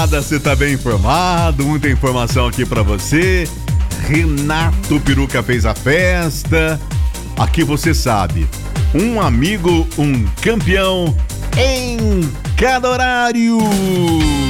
Você tá bem informado, muita informação aqui pra você. Renato Peruca fez a festa. Aqui você sabe, um amigo, um campeão em cada horário.